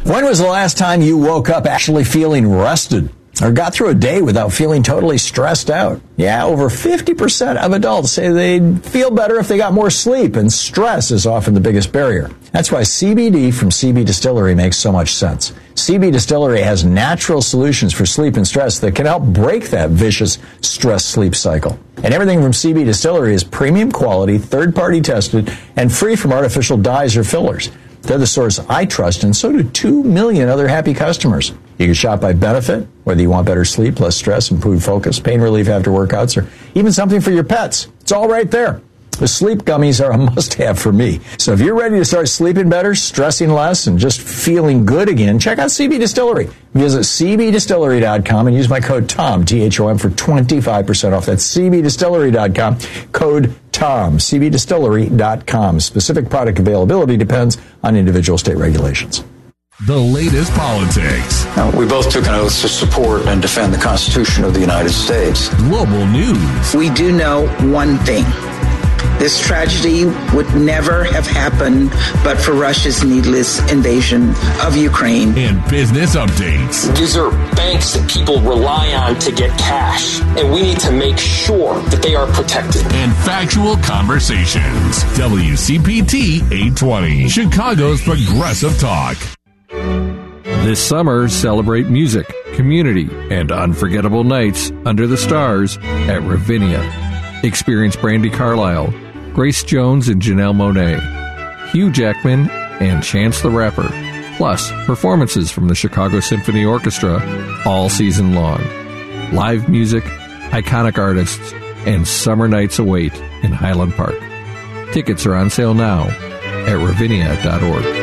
When was the last time you woke up actually feeling rested or got through a day without feeling totally stressed out? Yeah, over 50% of adults say they'd feel better if they got more sleep, and stress is often the biggest barrier. That's why CBD from CB Distillery makes so much sense. CB Distillery has natural solutions for sleep and stress that can help break that vicious stress-sleep cycle. And everything from CB Distillery is premium quality, third-party tested, and free from artificial dyes or fillers. They're the source I trust, and so do 2 million other happy customers. You can shop by benefit, whether you want better sleep, less stress, improved focus, pain relief after workouts, or even something for your pets. It's all right there. The sleep gummies are a must-have for me. So if you're ready to start sleeping better, stressing less, and just feeling good again, check out CB Distillery. Visit cbdistillery.com and use my code TOM, T-H-O-M, for 25% off. That's cbdistillery.com, code TOM, cbdistillery.com. Specific product availability depends on individual state regulations. The latest politics. We both took an oath to support and defend the Constitution of the United States. Global news. We do know one thing. This tragedy would never have happened but for Russia's needless invasion of Ukraine. And business updates. These are banks that people rely on to get cash, and we need to make sure that they are protected. And factual conversations. WCPT 820, Chicago's Progressive Talk. This summer, celebrate music, community, and unforgettable nights under the stars at Ravinia. Experience Brandi Carlile, Grace Jones and Janelle Monáe, Hugh Jackman, and Chance the Rapper, plus performances from the Chicago Symphony Orchestra all season long. Live music, iconic artists, and summer nights await in Highland Park. Tickets are on sale now at ravinia.org.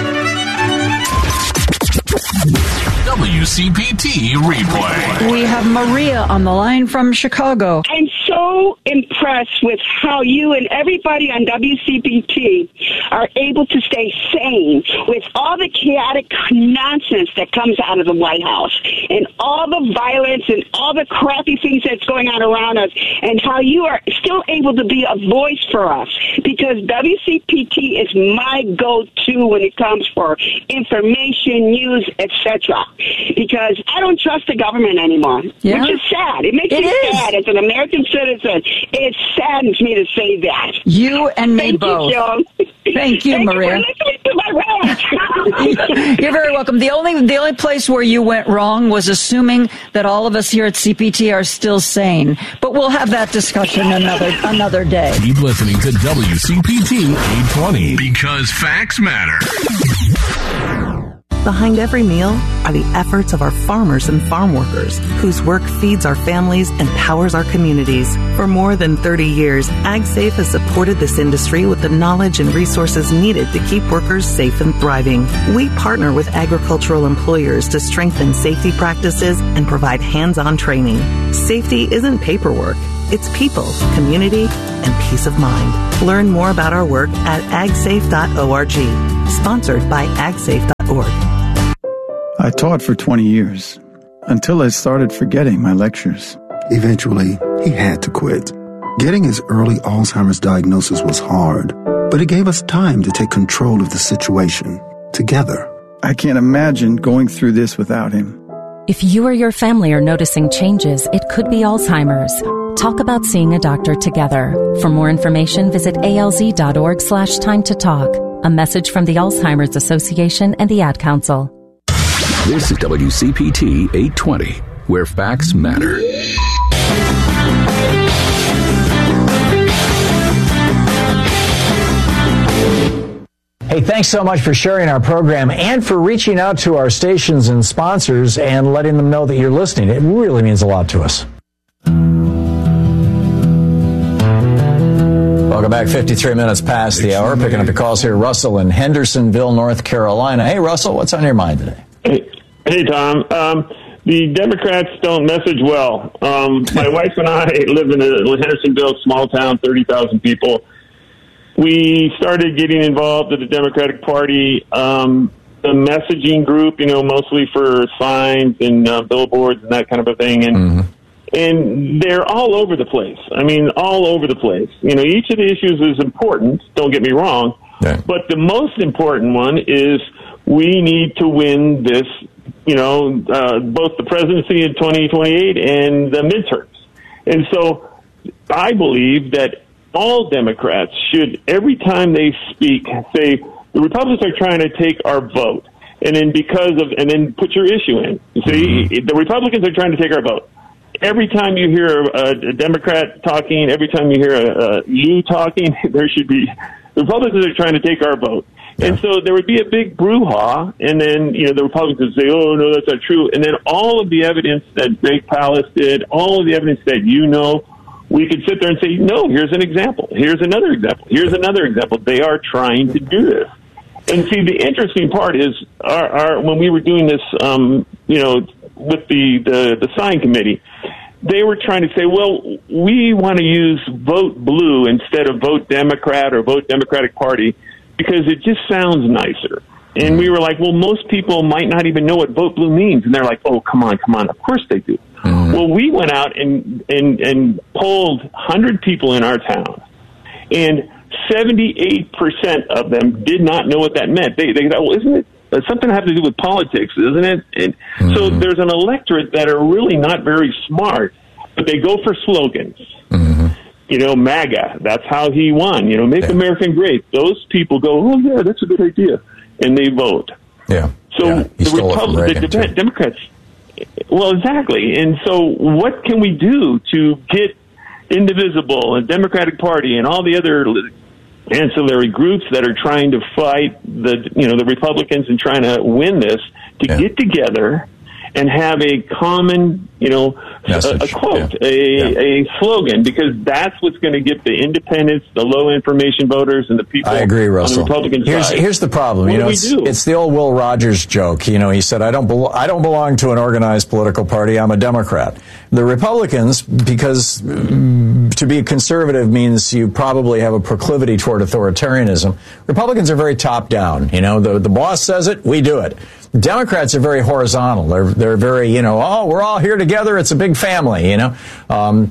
WCPT replay. We have Maria on the line from Chicago. I'm so impressed with how you and everybody on WCPT are able to stay sane with all the chaotic nonsense that comes out of the White House and all the violence and all the crappy things that's going on around us, and how you are still able to be a voice for us, because WCPT is my go-to when it comes for information, news, etc. Because I don't trust the government anymore, which is sad. It makes me sad as an American citizen. It saddens me to say that. You and me both. Thank you, Maria. You for listening to my rant. You're very welcome. The only place where you went wrong was assuming that all of us here at CPT are still sane. But we'll have that discussion another day. Keep listening to WCPT 820 because facts matter. Behind every meal are the efforts of our farmers and farm workers, whose work feeds our families and powers our communities. For more than 30 years, AgSafe has supported this industry with the knowledge and resources needed to keep workers safe and thriving. We partner with agricultural employers to strengthen safety practices and provide hands-on training. Safety isn't paperwork. It's people, community, and peace of mind. Learn more about our work at agsafe.org. Sponsored by agsafe.org. I taught for 20 years, until I started forgetting my lectures. Eventually, he had to quit. Getting his early Alzheimer's diagnosis was hard, but it gave us time to take control of the situation, together. I can't imagine going through this without him. If you or your family are noticing changes, it could be Alzheimer's. Talk about seeing a doctor together. For more information, visit alz.org/time to talk. A message from the Alzheimer's Association and the Ad Council. This is WCPT 820, where facts matter. Hey, thanks so much for sharing our program and for reaching out to our stations and sponsors and letting them know that you're listening. It really means a lot to us. Welcome back. 53 minutes past the hour. Picking up the calls here. Russell in Hendersonville, North Carolina. Hey, Russell, what's on your mind today? Hey, Tom. The Democrats don't message well. My wife and I live in Hendersonville, small town, 30,000 people. We started getting involved in the Democratic Party, the messaging group, mostly for signs and billboards and that kind of a thing. And they're all over the place. I mean, all over the place. Each of the issues is important, don't get me wrong. Yeah. But the most important one is we need to win this, both the presidency in 2028 and the midterms. And so I believe that all Democrats should, every time they speak, say, the Republicans are trying to take our vote. And then and then put your issue in. See, the Republicans are trying to take our vote. Every time you hear a Democrat talking, every time you hear you talking, there should be, the Republicans are trying to take our vote. Yeah. And so there would be a big brouhaha, and then, the Republicans would say, oh, no, that's not true. And then all of the evidence that Greg Palast did, all of the evidence that we could sit there and say, no, here's an example. Here's another example. Here's another example. They are trying to do this. And see, the interesting part is, when we were doing this, with the sign committee, they were trying to say, well, we want to use vote blue instead of vote Democrat or vote Democratic Party because it just sounds nicer. And we were like, well, most people might not even know what vote blue means. And they're like, oh, come on. Of course they do. Mm-hmm. Well, we went out and polled 100 people in our town, and 78% of them did not know what that meant. They thought, well, isn't it something have to do with politics, isn't it? And so there's an electorate that are really not very smart, but they go for slogans. MAGA, that's how he won. Make America Great. Those people go, oh, yeah, that's a good idea. And they vote. Yeah. So the Democrats, well, exactly. And so what can we do to get Indivisible and Democratic Party and all the other ancillary groups that are trying to fight the Republicans and trying to win this to get together and have a common, a quote, a slogan, because that's what's going to get the independents, the low information voters, and the people I agree, Russell. On the Republican side. Here's the problem. It's the old Will Rogers joke. He said, I don't belong to an organized political party. I'm a Democrat. The Republicans, because to be a conservative means you probably have a proclivity toward authoritarianism. Republicans are very top down. The boss says it, we do it. Democrats are very horizontal. They're very, we're all here together. It's a big family, some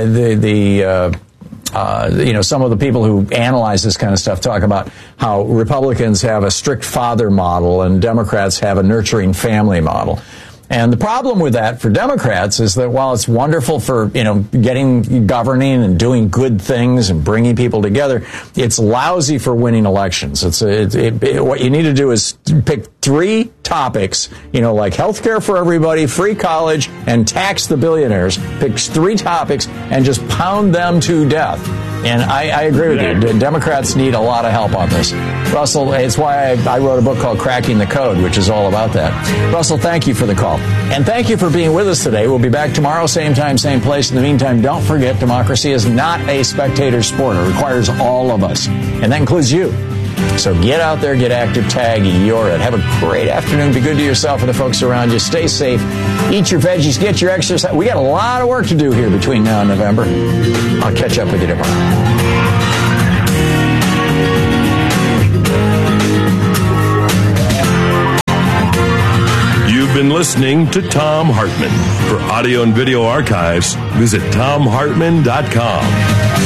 of the people who analyze this kind of stuff talk about how Republicans have a strict father model and Democrats have a nurturing family model. And the problem with that for Democrats is that while it's wonderful for, governing and doing good things and bringing people together, it's lousy for winning elections. What you need to do is pick 3 topics, like healthcare for everybody, free college, and tax the billionaires. Pick 3 topics and just pound them to death. And I agree with you. Democrats need a lot of help on this. Russell, it's why I wrote a book called Cracking the Code, which is all about that. Russell, thank you for the call. And thank you for being with us today. We'll be back tomorrow, same time, same place. In the meantime, don't forget, democracy is not a spectator sport. It requires all of us. And that includes you. So get out there, get active, tag you're it. Have a great afternoon. Be good to yourself and the folks around you. Stay safe. Eat your veggies. Get your exercise. We got a lot of work to do here between now and November. I'll catch up with you tomorrow. You've been listening to Thom Hartmann. For audio and video archives, visit ThomHartmann.com.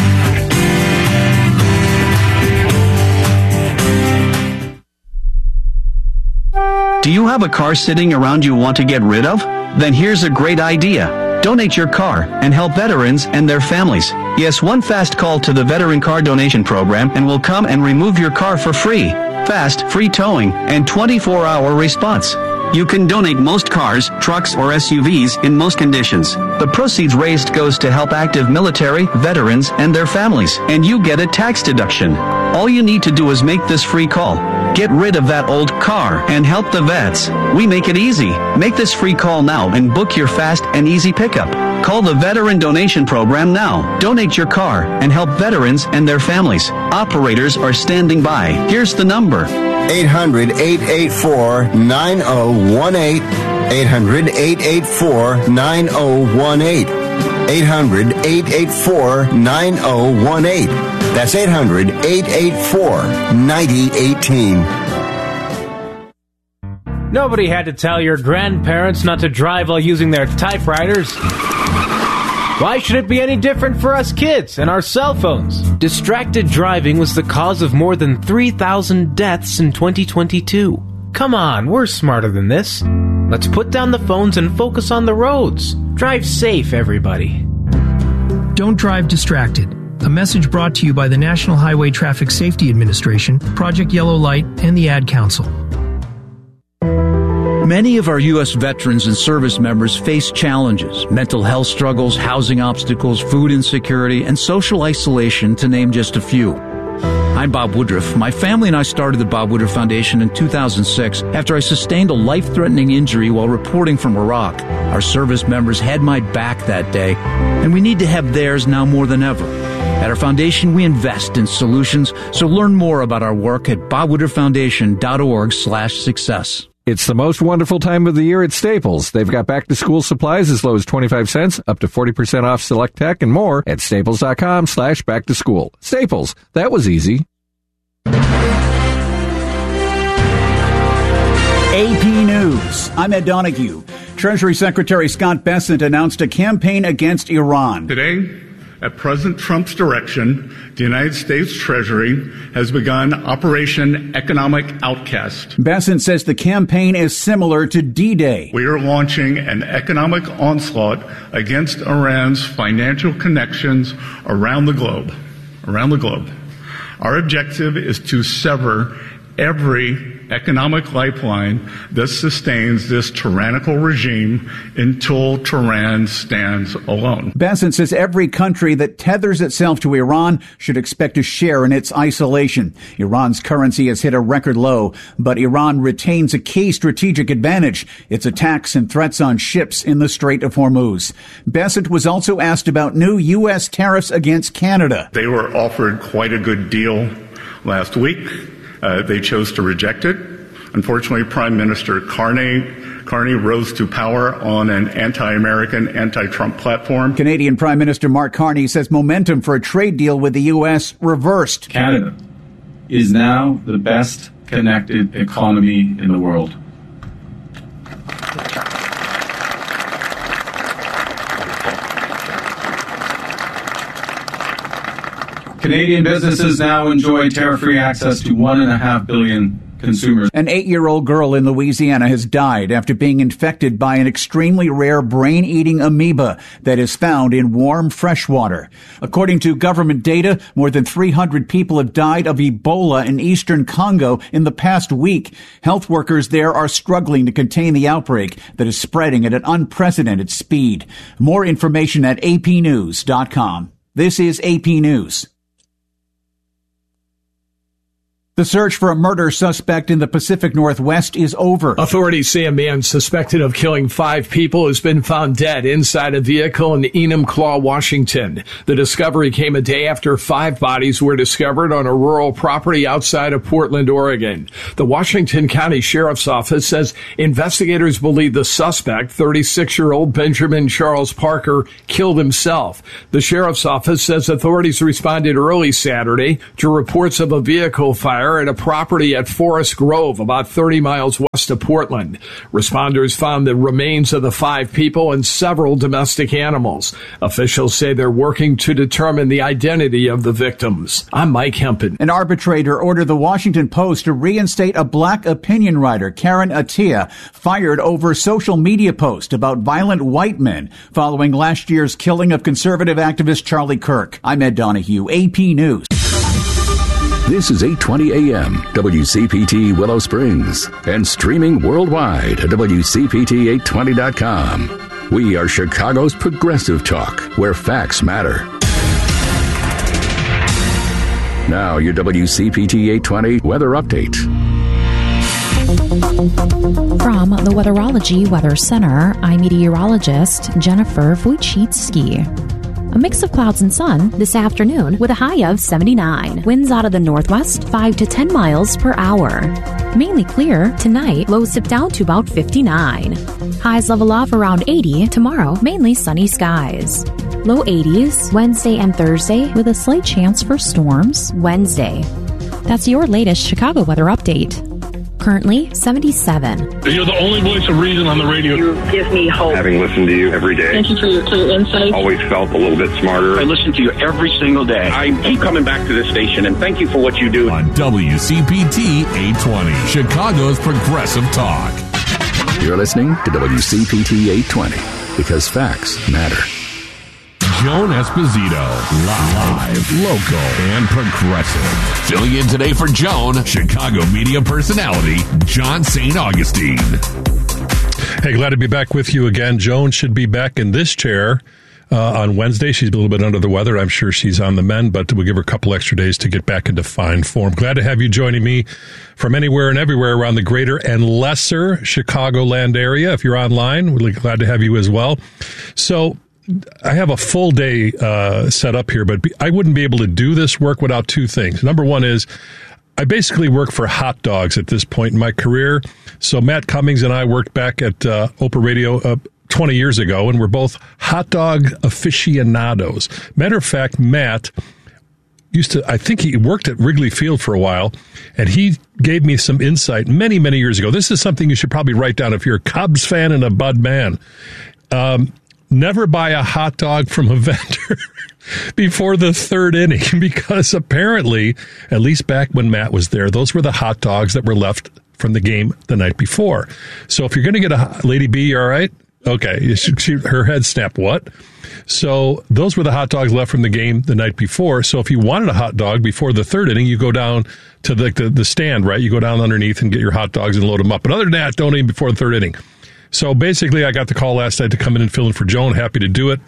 Do you have a car sitting around you want to get rid of? Then here's a great idea. Donate your car and help veterans and their families. Yes, one fast call to the Veteran Car Donation Program and we'll come and remove your car for free. Fast, free towing, and 24-hour response. You can donate most cars, trucks, or SUVs in most conditions. The proceeds raised goes to help active military, veterans, and their families, and you get a tax deduction. All you need to do is make this free call. Get rid of that old car and help the vets. We make it easy. Make this free call now and book your fast and easy pickup. Call the Veteran Donation Program now. Donate your car and help veterans and their families. Operators are standing by. Here's the number. 800-884-9018. 800-884-9018. 800-884-9018. That's 800-884-9018. Nobody had to tell your grandparents not to drive while using their typewriters. Why should it be any different for us kids and our cell phones? Distracted driving was the cause of more than 3,000 deaths in 2022. Come on, we're smarter than this. Let's put down the phones and focus on the roads. Drive safe, everybody. Don't drive distracted. A message brought to you by the National Highway Traffic Safety Administration, Project Yellow Light, and the Ad Council. Many of our U.S. veterans and service members face challenges, mental health struggles, housing obstacles, food insecurity, and social isolation, to name just a few. I'm Bob Woodruff. My family and I started the Bob Woodruff Foundation in 2006 after I sustained a life-threatening injury while reporting from Iraq. Our service members had my back that day, and we need to have theirs now more than ever. At our foundation, we invest in solutions, so learn more about our work at bobwoodrufffoundation.org/success. It's the most wonderful time of the year at Staples. They've got back-to-school supplies as low as 25 cents, up to 40% off select tech, and more at staples.com/back-to-school. Staples, that was easy. AP News. I'm Ed Donahue. Treasury Secretary Scott Bessent announced a campaign against Iran. Today, at President Trump's direction, the United States Treasury has begun Operation Economic Outcast. Bessent says the campaign is similar to D-Day. We are launching an economic onslaught against Iran's financial connections around the globe. Our objective is to sever every economic lifeline that sustains this tyrannical regime until Tehran stands alone. Bessent says every country that tethers itself to Iran should expect a share in its isolation. Iran's currency has hit a record low, but Iran retains a key strategic advantage: its attacks and threats on ships in the Strait of Hormuz. Bessent was also asked about new U.S. tariffs against Canada. They were offered quite a good deal last week. They chose to reject it. Unfortunately, Prime Minister Carney rose to power on an anti-American, anti-Trump platform. Canadian Prime Minister Mark Carney says momentum for a trade deal with the U.S. reversed. Canada is now the best connected economy in the world. Canadian businesses now enjoy tariff-free access to 1.5 billion consumers. An 8-year-old girl in Louisiana has died after being infected by an extremely rare brain-eating amoeba that is found in warm freshwater. According to government data, more than 300 people have died of Ebola in eastern Congo in the past week. Health workers there are struggling to contain the outbreak that is spreading at an unprecedented speed. More information at apnews.com. This is AP News. The search for a murder suspect in the Pacific Northwest is over. Authorities say a man suspected of killing 5 people has been found dead inside a vehicle in Enumclaw, Washington. The discovery came a day after 5 bodies were discovered on a rural property outside of Portland, Oregon. The Washington County Sheriff's Office says investigators believe the suspect, 36-year-old Benjamin Charles Parker, killed himself. The Sheriff's Office says authorities responded early Saturday to reports of a vehicle fire at a property at Forest Grove, about 30 miles west of Portland. Responders found the remains of the 5 people and several domestic animals. Officials say they're working to determine the identity of the victims. I'm Mike Hempen. An arbitrator ordered the Washington Post to reinstate a black opinion writer, Karen Attiah, fired over social media post about violent white men following last year's killing of conservative activist Charlie Kirk. I'm Ed Donahue, AP News. This is 820 AM, WCPT Willow Springs, and streaming worldwide at WCPT820.com. We are Chicago's progressive talk, where facts matter. Now, your WCPT 820 weather update. From the Weatherology Weather Center, I'm meteorologist Jennifer Wojcicki. A mix of clouds and sun this afternoon with a high of 79. Winds out of the northwest 5 to 10 miles per hour. Mainly clear tonight, lows dip down to about 59. Highs level off around 80 tomorrow, mainly sunny skies. Low 80s Wednesday and Thursday with a slight chance for storms Wednesday. That's your latest Chicago weather update. currently 77. You're the only voice of reason on the radio. You give me hope. Having listened to you every day. Thank you for your clear insight. Always felt a little bit smarter. I listen to you every single day. I keep coming back to this station, and thank you for what you do. On WCPT 820, Chicago's Progressive Talk. You're listening to WCPT 820 because facts matter. Joan Esposito, live, local, and progressive. Filling in today for Joan, Chicago media personality, John St. Augustine. Hey, glad to be back with you again. Joan should be back in this chair on Wednesday. She's a little bit under the weather. I'm sure she's on the mend, but we'll give her a couple extra days to get back into fine form. Glad to have you joining me from anywhere and everywhere around the greater and lesser Chicagoland area. If you're online, we're glad to have you as well. So I have a full day set up here, but I wouldn't be able to do this work without two things. Number one is I basically work for hot dogs at this point in my career. So Matt Cummings and I worked back at Oprah Radio 20 years ago, and we're both hot dog aficionados. Matter of fact, Matt I think he worked at Wrigley Field for a while, and he gave me some insight many, many years ago. This is something you should probably write down if you're a Cubs fan and a Bud man. Never buy a hot dog from a vendor before the third inning, because apparently, at least back when Matt was there, those were the hot dogs that were left from the game the night before. So if you're going to get a Lady B, you all right? Okay. Her head snapped. What? So those were the hot dogs left from the game the night before. So if you wanted a hot dog before the third inning, you go down to the stand, right? You go down underneath and get your hot dogs and load them up. But other than that, don't eat before the third inning. So basically, I got the call last night to come in and fill in for Joan. Happy to do it.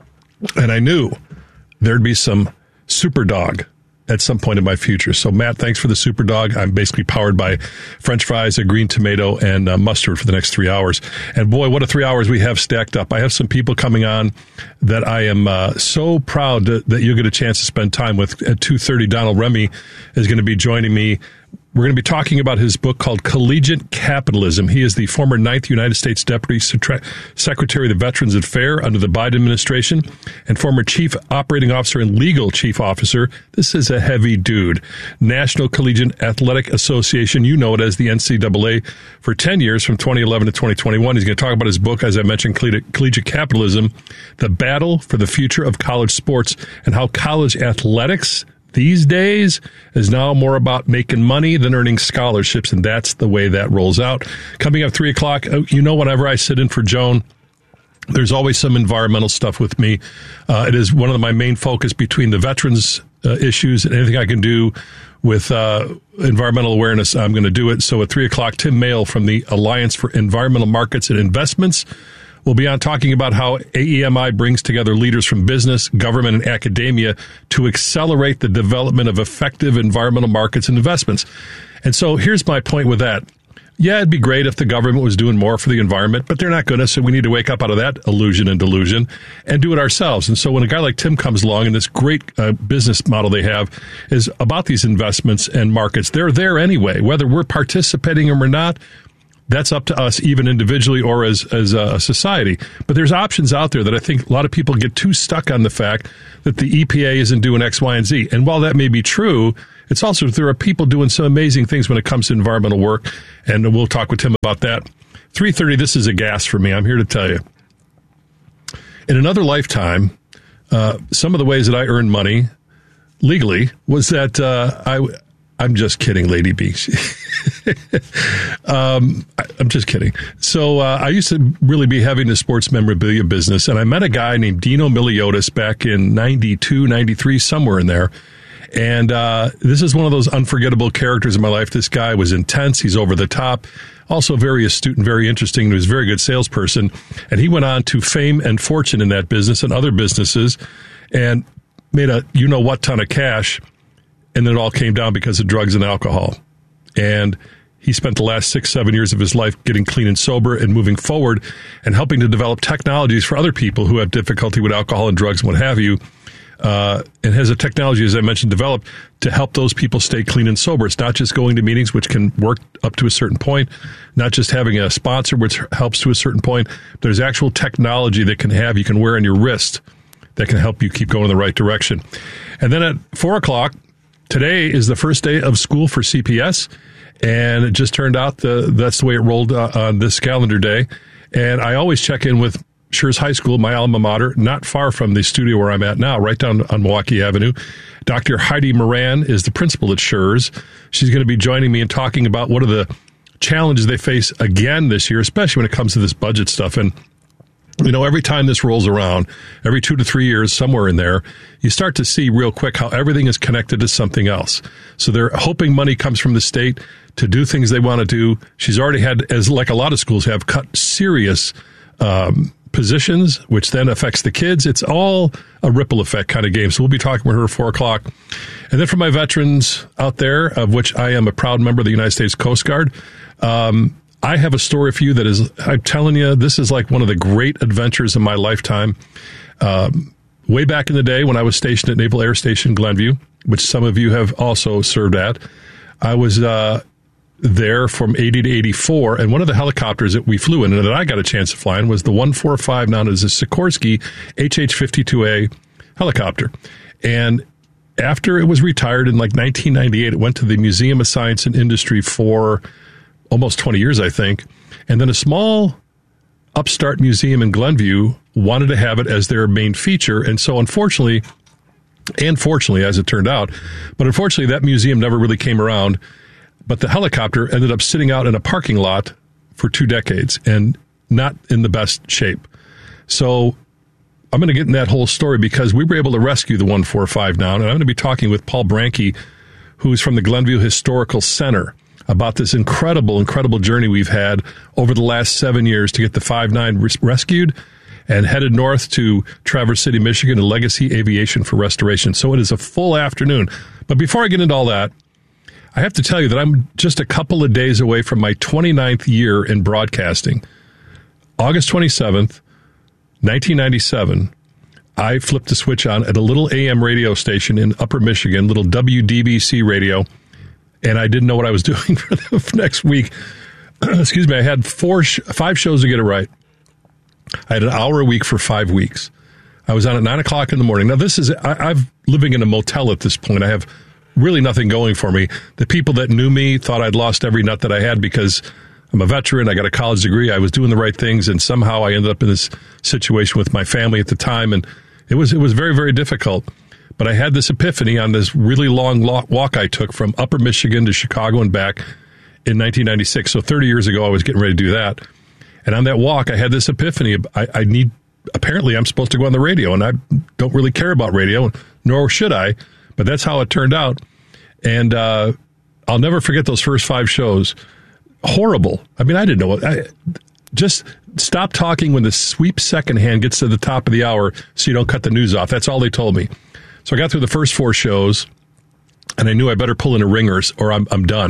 And I knew there'd be some super dog at some point in my future. So, Matt, thanks for the super dog. I'm basically powered by French fries, a green tomato, and mustard for the next 3 hours. And boy, what a 3 hours we have stacked up. I have some people coming on that I am so proud that you'll get a chance to spend time with. At 2:30, Donald Remy is going to be joining me. We're going to be talking about his book called Collegiate Capitalism. He is the former 9th United States Deputy Secretary of the Veterans Affairs under the Biden administration and former Chief Operating Officer and Legal Chief Officer. This is a heavy dude. National Collegiate Athletic Association, you know it as the NCAA, for 10 years from 2011 to 2021. He's going to talk about his book, as I mentioned, Collegiate Capitalism, the battle for the future of college sports, and how college athletics these days is now more about making money than earning scholarships, and that's the way that rolls out. Coming up 3 o'clock, whenever I sit in for Joan, there's always some environmental stuff with me. It is one of my main focus between the veterans issues and anything I can do with environmental awareness, I'm going to do it. So at 3 o'clock, Tim Mayle from the Alliance for Environmental Markets and Investments we'll be on talking about how AEMI brings together leaders from business, government, and academia to accelerate the development of effective environmental markets and investments. And so here's my point with that. Yeah, it'd be great if the government was doing more for the environment, but they're not going to, so we need to wake up out of that illusion and delusion and do it ourselves. And so when a guy like Tim comes along and this great business model they have is about these investments and markets, they're there anyway, whether we're participating or not. That's up to us, even individually or as a society. But there's options out there that I think a lot of people get too stuck on the fact that the EPA isn't doing X, Y, and Z. And while that may be true, it's also there are people doing some amazing things when it comes to environmental work, and we'll talk with Tim about that. 3:30, this is a gas for me. I'm here to tell you. In another lifetime, some of the ways that I earned money legally was that I'm just kidding, Lady B. I'm just kidding. So I used to really be heavy in the sports memorabilia business, and I met a guy named Dino Miliotis back in 92, 93, somewhere in there. And this is one of those unforgettable characters in my life. This guy was intense. He's over the top. Also very astute and very interesting. He was a very good salesperson. And he went on to fame and fortune in that business and other businesses and made a you-know-what ton of cash. And then it all came down because of drugs and alcohol. And he spent the last 6-7 years of his life getting clean and sober and moving forward and helping to develop technologies for other people who have difficulty with alcohol and drugs and what have you. And has a technology, as I mentioned, developed to help those people stay clean and sober. It's not just going to meetings, which can work up to a certain point, not just having a sponsor, which helps to a certain point. There's actual technology that you can wear on your wrist that can help you keep going in the right direction. And then at 4 o'clock, today is the first day of school for CPS, And it just turned out that's the way it rolled on this calendar day. And I always check in with Schurz High School, my alma mater, not far from the studio where I'm at now, right down on Milwaukee Avenue. Dr. Heidi Moran is the principal at Schurz. She's going to be joining me and talking about what are the challenges they face again this year, especially when it comes to this budget stuff. And, you know, every time this rolls around, every 2 to 3 years, somewhere in there, you start to see real quick how everything is connected to something else. So they're hoping money comes from the state to do things they want to do. She's already had, as like a lot of schools have, cut serious positions, which then affects the kids. It's all a ripple effect kind of game. So we'll be talking with her at 4 o'clock. And then for my veterans out there, of which I am a proud member of the United States Coast Guard, I have a story for you that is, I'm telling you, this is like one of the great adventures of my lifetime. Way back in the day when I was stationed at Naval Air Station Glenview, which some of you have also served at, I was there from 80 to 84, and one of the helicopters that we flew in and that I got a chance to fly in was the 145, known as the Sikorsky HH-52A helicopter. And after it was retired in like 1998, it went to the Museum of Science and Industry for almost 20 years, I think. And then a small upstart museum in Glenview wanted to have it as their main feature. And so unfortunately, and fortunately, as it turned out, but unfortunately, that museum never really came around. But the helicopter ended up sitting out in a parking lot for 2 decades and not in the best shape. So I'm going to get in that whole story because we were able to rescue the 145 now. And I'm going to be talking with Paul Branke, who's from the Glenview Historical Center, about this incredible, incredible journey we've had over the last 7 years to get the 5.9 rescued and headed north to Traverse City, Michigan, to Legacy Aviation for restoration. So it is a full afternoon. But before I get into all that, I have to tell you that I'm just a couple of days away from my 29th year in broadcasting. August 27th, 1997, I flipped the switch on at a little AM radio station in Upper Michigan, little WDBC radio, and I didn't know what I was doing for the next week. Excuse me, I had 5 shows to get it right. I had an hour a week for 5 weeks. I was on at 9 o'clock in the morning. Now, this is, I'm living in a motel at this point. I have really nothing going for me. The people that knew me thought I'd lost every nut that I had because I'm a veteran. I got a college degree. I was doing the right things, and somehow I ended up in this situation with my family at the time, and it was very, very difficult. But I had this epiphany on this really long walk I took from Upper Michigan to Chicago and back in 1996. So 30 years ago, I was getting ready to do that. And on that walk, I had this epiphany. Apparently I'm supposed to go on the radio, and I don't really care about radio, nor should I. But that's how it turned out. And I'll never forget those first 5 shows. Horrible. I mean, I didn't know it. Just stop talking when the sweep second hand gets to the top of the hour so you don't cut the news off. That's all they told me. So I got through the first 4 shows, and I knew I better pull in a ringers or I'm done.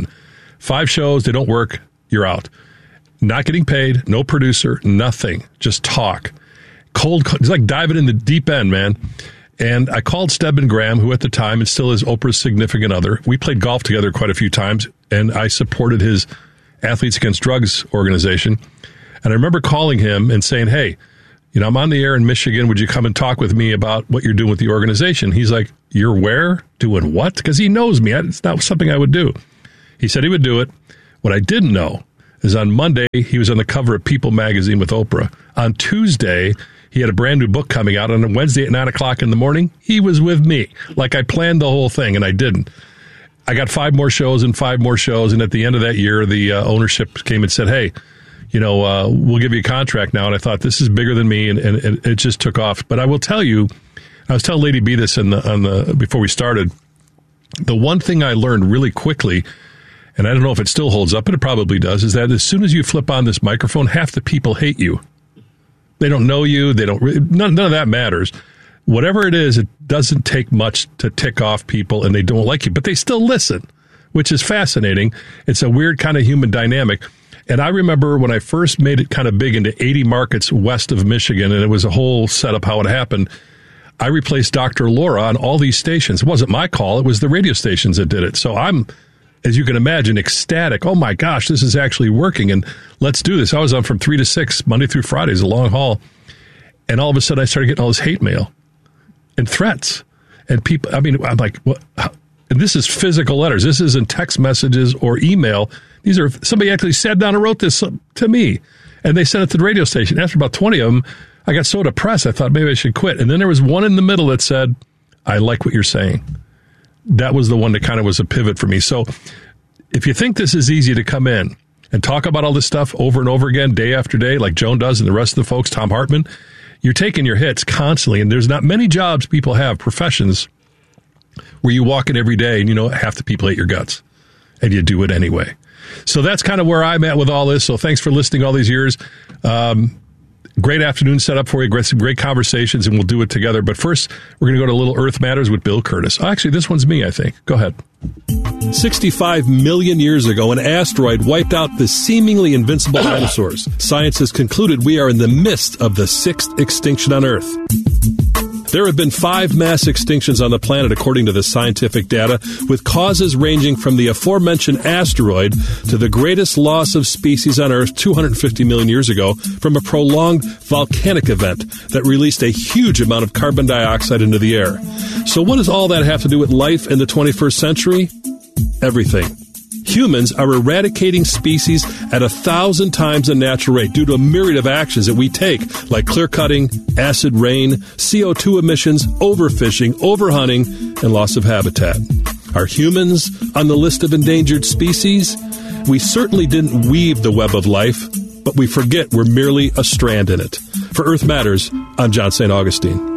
5 shows, they don't work, you're out. Not getting paid, no producer, nothing. Just talk. Cold. It's like diving in the deep end, man. And I called Stedman Graham, who at the time and still is Oprah's significant other. We played golf together quite a few times, and I supported his Athletes Against Drugs organization. And I remember calling him and saying, hey, you know, I'm on the air in Michigan. Would you come and talk with me about what you're doing with the organization? He's like, you're where? Doing what? Because he knows me. It's not something I would do. He said he would do it. What I didn't know is on Monday, he was on the cover of People magazine with Oprah. On Tuesday, he had a brand new book coming out. And on Wednesday at 9 o'clock in the morning, he was with me. Like I planned the whole thing, and I didn't. I got 5 more shows and 5 more shows. And at the end of that year, the ownership came and said, hey, you know, we'll give you a contract now. And I thought, this is bigger than me. And it just took off. But I will tell you, I was telling Lady B this before we started. The one thing I learned really quickly, and I don't know if it still holds up, but it probably does, is that as soon as you flip on this microphone, half the people hate you. They don't know you. They don't. None of that matters. Whatever it is, it doesn't take much to tick off people, and they don't like you, but they still listen, which is fascinating. It's a weird kind of human dynamic. And I remember when I first made it kind of big into 80 markets west of Michigan, and it was a whole setup how it happened. I replaced Dr. Laura on all these stations. It wasn't my call. It was the radio stations that did it. So I'm, as you can imagine, ecstatic. Oh, my gosh, this is actually working, and let's do this. I was on from 3 to 6, Monday through Friday. It's a long haul. And all of a sudden, I started getting all this hate mail and threats. And people, I mean, I'm like, what? And this is physical letters. This isn't text messages or email. These are, somebody actually sat down and wrote this to me, and they sent it to the radio station. After about 20 of them, I got so depressed, I thought maybe I should quit. And then there was one in the middle that said, I like what you're saying. That was the one that kind of was a pivot for me. So if you think this is easy to come in and talk about all this stuff over and over again, day after day, like Joan does and the rest of the folks, Tom Hartman, you're taking your hits constantly. And there's not many jobs people have, professions, where you walk in every day and you know half the people hate your guts, and you do it anyway. So that's kind of where I'm at with all this. So thanks for listening all these years. Great afternoon set up for you. Some great conversations, and we'll do it together. But first, we're going to go to Little Earth Matters with Bill Curtis. Actually, this one's me, I think. Go ahead. 65 million years ago, an asteroid wiped out the seemingly invincible dinosaurs. Science has concluded we are in the midst of the 6th extinction on Earth. There have been 5 mass extinctions on the planet, according to the scientific data, with causes ranging from the aforementioned asteroid to the greatest loss of species on Earth 250 million years ago from a prolonged volcanic event that released a huge amount of carbon dioxide into the air. So what does all that have to do with life in the 21st century? Everything. Humans are eradicating species at 1,000 times the natural rate due to a myriad of actions that we take, like clear-cutting, acid rain, CO2 emissions, overfishing, overhunting, and loss of habitat. Are humans on the list of endangered species? We certainly didn't weave the web of life, but we forget we're merely a strand in it. For Earth Matters, I'm John St. Augustine.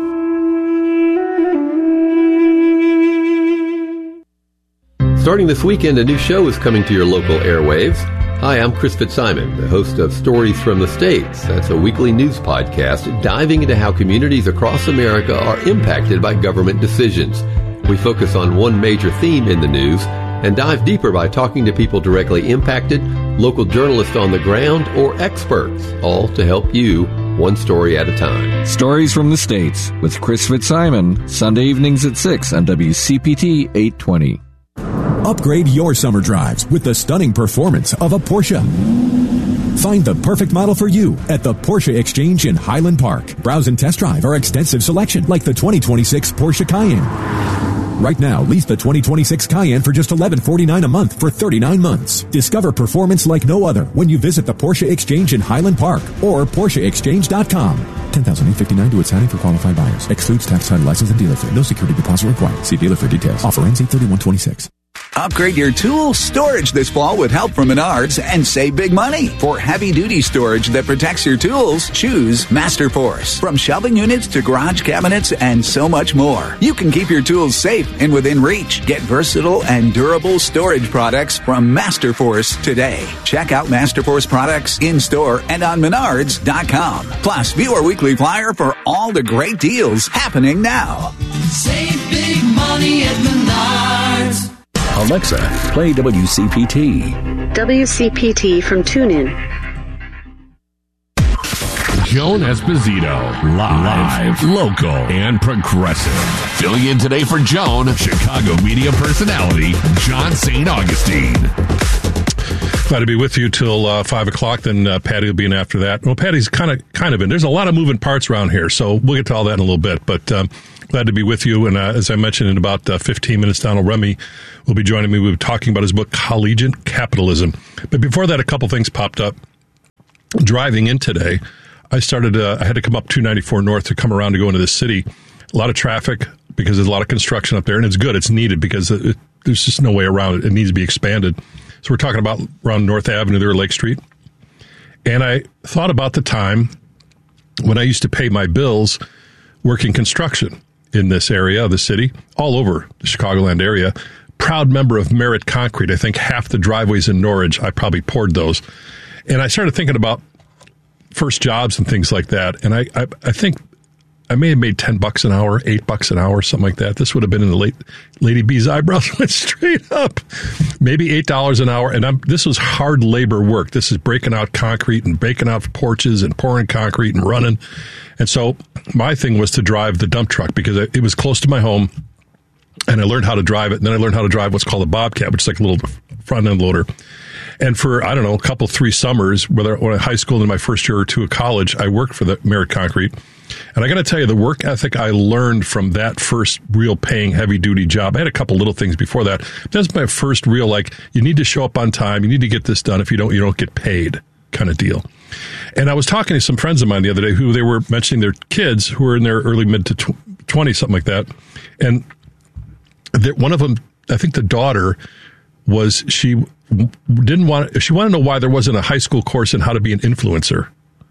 Starting this weekend, a new show is coming to your local airwaves. Hi, I'm Chris Fitzsimon, the host of Stories from the States. That's a weekly news podcast diving into how communities across America are impacted by government decisions. We focus on one major theme in the news and dive deeper by talking to people directly impacted, local journalists on the ground, or experts, all to help you one story at a time. Stories from the States with Chris Fitzsimon, Sunday evenings at 6 on WCPT 820. Upgrade your summer drives with the stunning performance of a Porsche. Find the perfect model for you at the Porsche Exchange in Highland Park. Browse and test drive our extensive selection like the 2026 Porsche Cayenne. Right now, lease the 2026 Cayenne for just $1149 a month for 39 months. Discover performance like no other when you visit the Porsche Exchange in Highland Park or PorscheExchange.com. $10,859 to its signing for qualified buyers. Excludes tax, title, license, and dealer fee. No security deposit required. See dealer for details. Offer ends 8/31/26. Upgrade your tool storage this fall with help from Menards and save big money. For heavy-duty storage that protects your tools, choose Masterforce. From shelving units to garage cabinets and so much more, you can keep your tools safe and within reach. Get versatile and durable storage products from Masterforce today. Check out Masterforce products in-store and on Menards.com. Plus, view our weekly flyer for all the great deals happening now. Save big money at Menards. Alexa, play WCPT. WCPT from TuneIn. Joan Esposito, live, local, and progressive. Filling in today for Joan, Chicago media personality, John St. Augustine. Glad to be with you till 5 o'clock. Then Patty will be in after that. Well, Patty's kind of in. There's a lot of moving parts around here, so we'll get to all that in a little bit. But glad to be with you. And as I mentioned, in about 15 minutes, Donald Remy will be joining me. We'll be talking about his book, Collegiate Capitalism. But before that, a couple things popped up. Driving in today, I had to come up 294 North to come around to go into the city. A lot of traffic because there's a lot of construction up there, and it's good. It's needed because there's just no way around it. It needs to be expanded. So we're talking about around North Avenue there, Lake Street. And I thought about the time when I used to pay my bills working construction in this area of the city, all over the Chicagoland area. Proud member of Merit Concrete. I think half the driveways in Norridge, I probably poured those. And I started thinking about first jobs and things like that. And I think I may have made $10 an hour, $8 an hour, something like that. This would have been in the Lady B's eyebrows went straight up. Maybe $8 an hour. And this was hard labor work. This is breaking out concrete and breaking out porches and pouring concrete and running. And so my thing was to drive the dump truck because it was close to my home. And I learned how to drive it. And then I learned how to drive what's called a Bobcat, which is like a little front end loader. And for, I don't know, a couple, 3 summers, whether when I high school and my first year or 2 of college, I worked for the Merit Concrete. And I got to tell you, the work ethic I learned from that first real paying heavy duty job. I had a couple little things before that. That's my first real, like, you need to show up on time. You need to get this done. If you don't get paid kind of deal. And I was talking to some friends of mine the other day who they were mentioning their kids who were in their early mid to 20, something like that. And one of them, I think the daughter was, she wanted to know why there wasn't a high school course in how to be an influencer.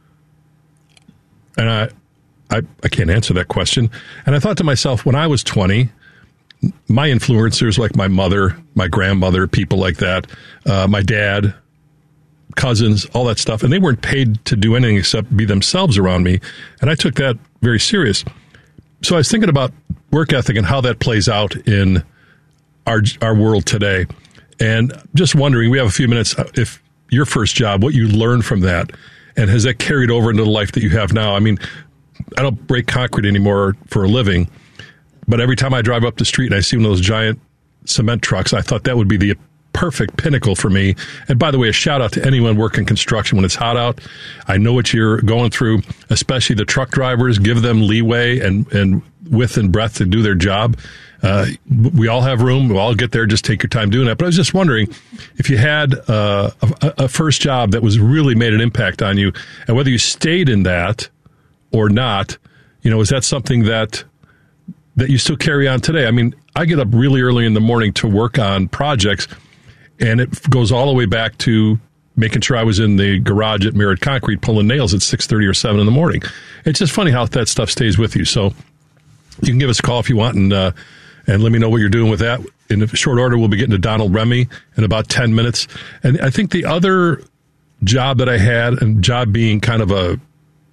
And I can't answer that question. And I thought to myself, when I was 20, my influencers, like my mother, my grandmother, people like that, my dad, cousins, all that stuff, and they weren't paid to do anything except be themselves around me. And I took that very serious. So I was thinking about work ethic and how that plays out in our world today. And just wondering, we have a few minutes, if your first job, what you learned from that, and has that carried over into the life that you have now? I mean, I don't break concrete anymore for a living, but every time I drive up the street and I see one of those giant cement trucks, I thought that would be the perfect pinnacle for me. And by the way, a shout out to anyone working construction when it's hot out. I know what you're going through, especially the truck drivers. Give them leeway and width and breadth to do their job. We all have room. We'll all get there. Just take your time doing that. But I was just wondering if you had a first job that was really made an impact on you, and whether you stayed in that or not, is that something that you still carry on today? I mean, I get up really early in the morning to work on projects, and it goes all the way back to making sure I was in the garage at Merit Concrete pulling nails at 6:30 or 7 in the morning. It's just funny how that stuff stays with you. So you can give us a call if you want, and let me know what you're doing with that. In a short order, we'll be getting to Donald Remy in about 10 minutes. And I think the other job that I had, and job being kind of a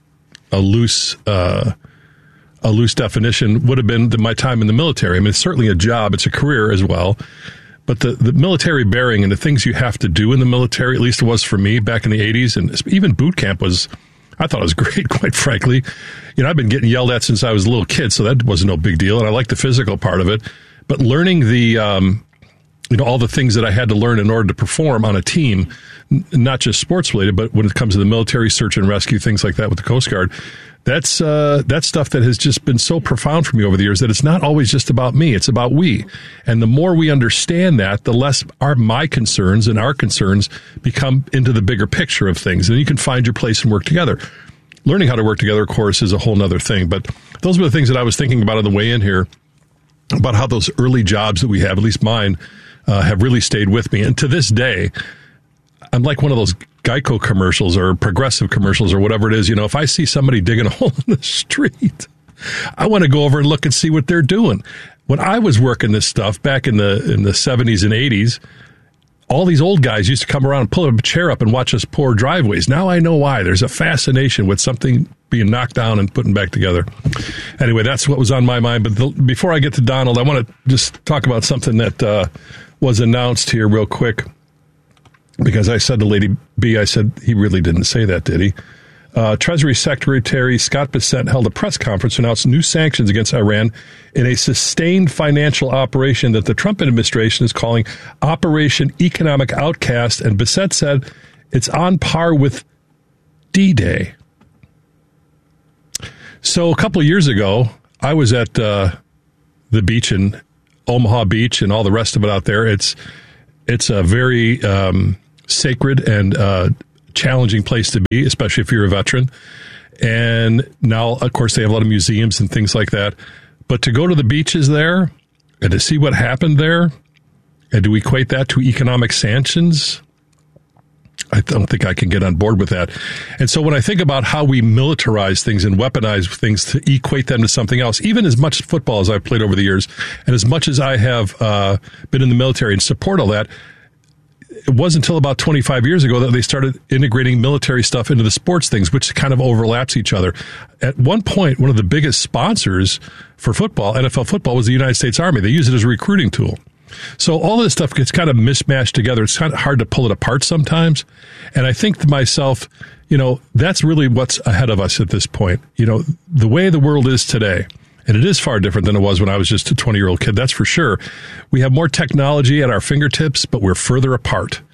loose definition, would have been my time in the military. I mean, it's certainly a job. It's a career as well. But the military bearing and the things you have to do in the military, at least it was for me back in the 80s, and even boot camp I thought it was great, quite frankly. I've been getting yelled at since I was a little kid, so that was no big deal. And I like the physical part of it. But learning all the things that I had to learn in order to perform on a team, not just sports related, but when it comes to the military, search and rescue, things like that with the Coast Guard, that's stuff that has just been so profound for me over the years that it's not always just about me. It's about we. And the more we understand that, the less my concerns and our concerns become into the bigger picture of things. And you can find your place and work together. Learning how to work together, of course, is a whole nother thing. But those were the things that I was thinking about on the way in here, about how those early jobs that we have, at least mine, have really stayed with me. And to this day, I'm like one of those Geico commercials or Progressive commercials or whatever it is. If I see somebody digging a hole in the street, I want to go over and look and see what they're doing. When I was working this stuff back in the 70s and 80s, all these old guys used to come around and pull a chair up and watch us pour driveways. Now I know why. There's a fascination with something being knocked down and putting back together. Anyway, that's what was on my mind. But before I get to Donald, I want to just talk about something that was announced here real quick. Because I said to Lady B, I said, he really didn't say that, did he? Treasury Secretary Scott Bessent held a press conference to announce new sanctions against Iran in a sustained financial operation that the Trump administration is calling Operation Economic Outcast. And Bessent said it's on par with D-Day. So a couple of years ago, I was at the beach in Omaha Beach and all the rest of it out there. It's a very sacred and challenging place to be, especially if you're a veteran. And now, of course, they have a lot of museums and things like that. But to go to the beaches there and to see what happened there, and to equate that to economic sanctions, I don't think I can get on board with that. And so when I think about how we militarize things and weaponize things to equate them to something else, even as much football as I've played over the years, and as much as I have been in the military and support all that, it wasn't until about 25 years ago that they started integrating military stuff into the sports things, which kind of overlaps each other. At one point, one of the biggest sponsors for football, NFL football, was the United States Army. They use it as a recruiting tool. So all this stuff gets kind of mismatched together. It's kind of hard to pull it apart sometimes. And I think to myself, that's really what's ahead of us at this point. The way the world is today, and it is far different than it was when I was just a 20-year-old kid, that's for sure. We have more technology at our fingertips, but we're further apart.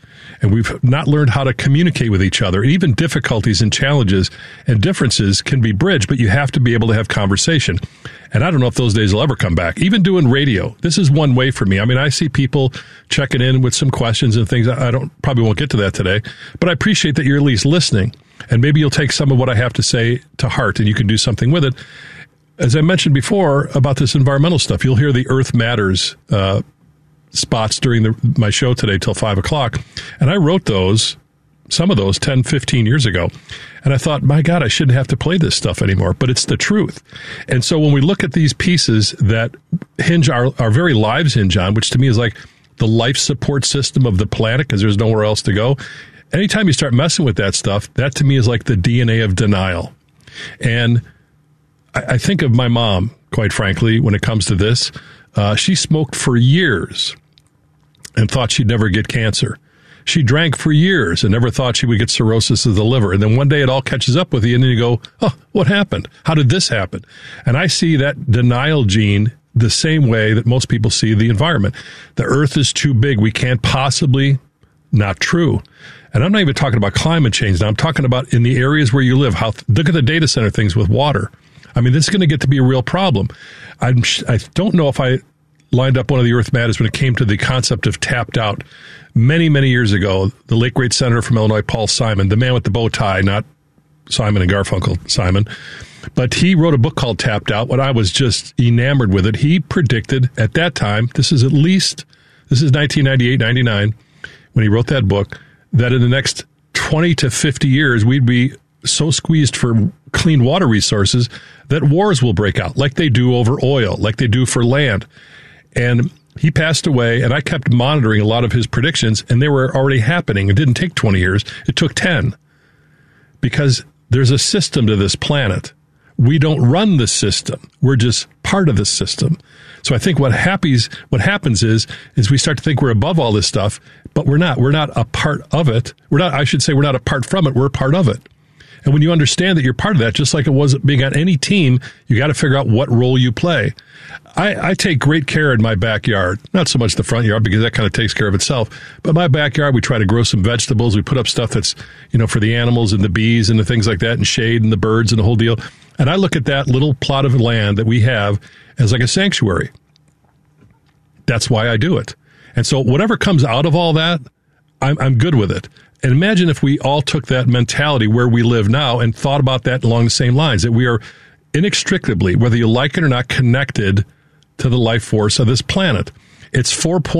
and we've not learned how to communicate with each other. And even difficulties and challenges and differences can be bridged, but you have to be able to have conversation. And I don't know if those days will ever come back. Even doing radio, this is one way for me. I mean, I see people checking in with some questions and things. I probably won't get to that today, but I appreciate that you're at least listening. And maybe you'll take some of what I have to say to heart and you can do something with it. As I mentioned before about this environmental stuff, you'll hear the Earth Matters spots during my show today till 5 o'clock. And I wrote some of those 10, 15 years ago. And I thought, my God, I shouldn't have to play this stuff anymore, but it's the truth. And so when we look at these pieces that hinge our very lives hinge on, which to me is like the life support system of the planet because there's nowhere else to go. Anytime you start messing with that stuff, that to me is like the DNA of denial. And I think of my mom, quite frankly, when it comes to this. She smoked for years and thought she'd never get cancer. She drank for years and never thought she would get cirrhosis of the liver. And then one day it all catches up with you and then you go, oh, what happened? How did this happen? And I see that denial gene the same way that most people see the environment. The earth is too big. We can't possibly, not true. And I'm not even talking about climate change now. I'm talking about in the areas where you live. Look at the data center things with water. I mean, this is going to get to be a real problem. I don't know if I lined up one of the Earth Matters when it came to the concept of tapped out. Many, many years ago, the late great senator from Illinois, Paul Simon, the man with the bow tie, not Simon and Garfunkel Simon, but he wrote a book called Tapped Out. When I was just enamored with it, he predicted at that time, this is 1998, 99, when he wrote that book, that in the next 20 to 50 years, we'd be so squeezed for clean water resources that wars will break out like they do over oil, like they do for land. And he passed away, and I kept monitoring a lot of his predictions, and they were already happening. It didn't take 20 years. It took 10. Because there's a system to this planet. We don't run the system. We're just part of the system. So I think what happens is we start to think we're above all this stuff, but we're not. We're not a part of it. We're not apart from it. We're a part of it. And when you understand that you're part of that, just like it was being on any team, you got to figure out what role you play. I take great care in my backyard, not so much the front yard because that kind of takes care of itself. But my backyard, we try to grow some vegetables. We put up stuff that's, for the animals and the bees and the things like that and shade and the birds and the whole deal. And I look at that little plot of land that we have as like a sanctuary. That's why I do it. And so whatever comes out of all that, I'm good with it. And imagine if we all took that mentality where we live now and thought about that along the same lines, that we are inextricably, whether you like it or not, connected to the life force of this planet. It's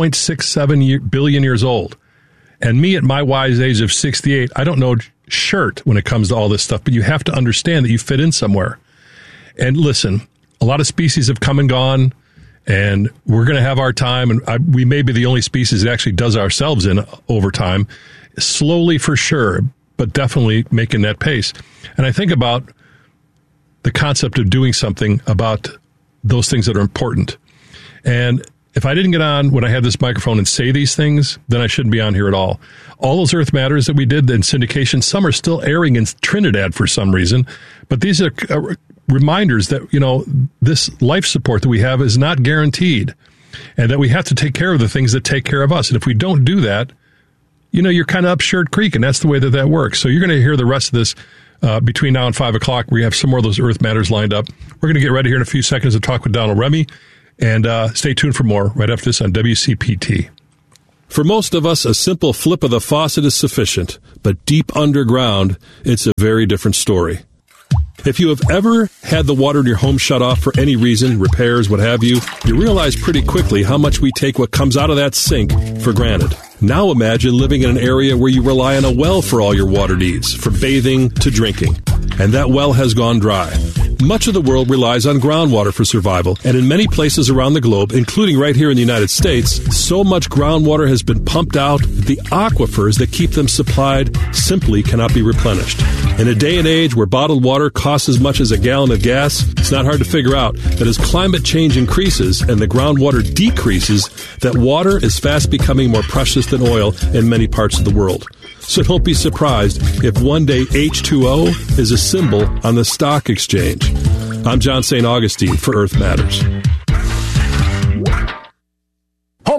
4.67 billion years old. And me at my wise age of 68, I don't know shirt when it comes to all this stuff, but you have to understand that you fit in somewhere. And listen, a lot of species have come and gone, and we're going to have our time, and we may be the only species that actually does ourselves in over time. Slowly for sure, but definitely making that pace. And I think about the concept of doing something about those things that are important. And if I didn't get on when I had this microphone and say these things, then I shouldn't be on here at all. All those Earth Matters that we did in syndication, some are still airing in Trinidad for some reason, but these are reminders that, this life support that we have is not guaranteed, and that we have to take care of the things that take care of us. And if we don't do that, you're kind of up Shirt Creek, and that's the way that works. So you're going to hear the rest of this between now and 5 o'clock. We have some more of those Earth Matters lined up. We're going to get ready here in a few seconds to talk with Donald Remy, and stay tuned for more right after this on WCPT. For most of us, a simple flip of the faucet is sufficient, but deep underground, it's a very different story. If you have ever had the water in your home shut off for any reason, repairs, what have you, you realize pretty quickly how much we take what comes out of that sink for granted. Now imagine living in an area where you rely on a well for all your water needs, from bathing to drinking, and that well has gone dry. Much of the world relies on groundwater for survival, and in many places around the globe, including right here in the United States, so much groundwater has been pumped out that the aquifers that keep them supplied simply cannot be replenished. In a day and age where bottled water costs as much as a gallon of gas, it's not hard to figure out that as climate change increases and the groundwater decreases, that water is fast becoming more precious than oil in many parts of the world. So don't be surprised if one day H2O is a symbol on the stock exchange. I'm John St. Augustine for Earth Matters. Home